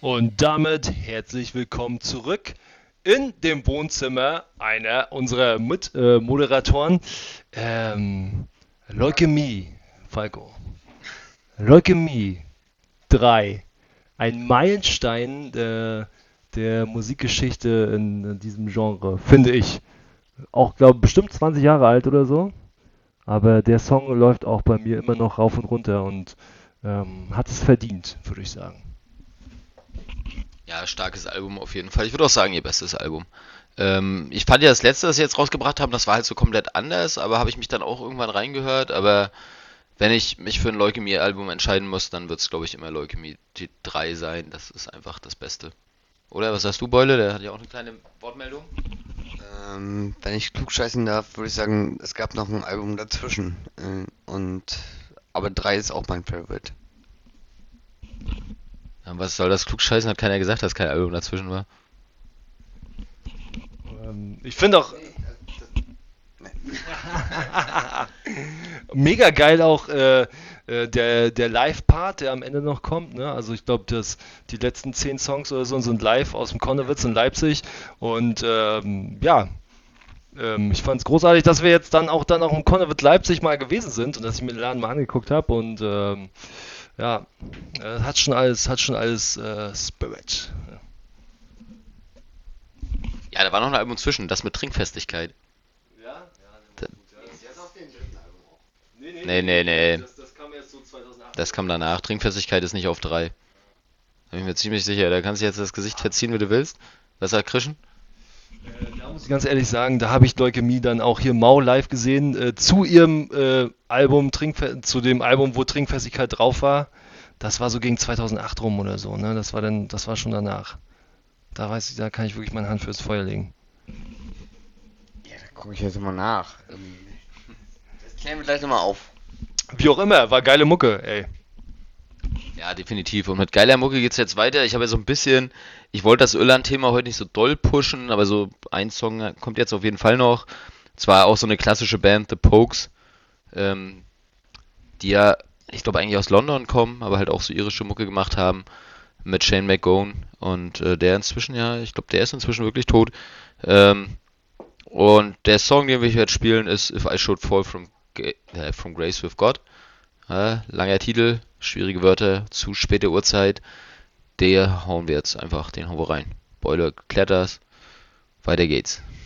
Und damit herzlich willkommen zurück in dem Wohnzimmer einer unserer Mitmoderatoren. Ähm, Leukämie, Falco. Leukämie 3. Ein Meilenstein der Musikgeschichte in diesem Genre, finde ich. Auch, glaube bestimmt 20 Jahre alt oder so. Aber der Song läuft auch bei mir immer noch rauf und runter und hat es verdient, würde ich sagen. Ja, starkes Album auf jeden Fall. Ich würde auch sagen, ihr bestes Album. Ich fand ja das letzte, das sie jetzt rausgebracht haben, das war halt so komplett anders, aber habe ich mich dann auch irgendwann reingehört. Aber wenn ich mich für ein Leukämie-Album entscheiden muss, dann wird es, glaube ich, immer Leukämie 3 sein. Das ist einfach das Beste. Oder was sagst du, Beule? Der hat ja auch eine kleine Wortmeldung. Wenn ich klugscheißen darf, würde ich sagen, es gab noch ein Album dazwischen. Aber 3 ist auch mein Favorite. Ja, was soll das klugscheißen? Hat keiner gesagt, dass kein Album dazwischen war. Ich finde auch Nee, nee. mega geil auch der Live-Part, der am Ende noch kommt. Ne? Also ich glaube, dass die letzten 10 Songs oder so sind live aus dem Konnewitz in Leipzig. Und ja, ich fand es großartig, dass wir jetzt dann auch im Konnewitz Leipzig mal gewesen sind und dass ich mir den Laden mal angeguckt habe. Und ja, hat schon alles Spirit. Ja, da war noch ein Album zwischen, das mit Trinkfestigkeit. Ja, ja, der war Da- gut. Ja, Der ist auf dem dritten Album auch. nee, nee, Nee, nee, nee, nee, nee. nee. Das kam erst so 2018 Das oder kam so. danach. Trinkfestigkeit ist nicht auf 3. Da bin ich mir ziemlich sicher. Da kannst du jetzt das Gesicht verziehen, wie du willst. Was sagt Krischen? Da muss ich ganz ehrlich sagen, da habe ich Leukämie dann auch hier Mau live gesehen, zu ihrem Album, zu dem Album, wo Trinkfestigkeit drauf war. Das war so gegen 2008 rum oder so, ne? Das war schon danach. Da weiß ich, da kann ich wirklich meine Hand fürs Feuer legen. Ja, da gucke ich jetzt mal nach. Das klären wir gleich nochmal auf. Wie auch immer, war geile Mucke, ey. Ja, definitiv. Und mit geiler Mucke geht's jetzt weiter. Ich habe ja so ein bisschen, ich wollte das Irland-Thema heute nicht so doll pushen, aber so ein Song kommt jetzt auf jeden Fall noch. Zwar auch so eine klassische Band, The Pokes, ähm, die ja, ich glaube, eigentlich aus London kommen, aber halt auch so irische Mucke gemacht haben mit Shane McGowan. Und der inzwischen ja, ich glaube, der ist inzwischen wirklich tot. Ähm, und der Song, den wir hier jetzt spielen, ist If I Should Fall from Grace with God. Langer Titel, schwierige Wörter, zu späte Uhrzeit. Den hauen wir rein. Beule klärt das. Weiter geht's.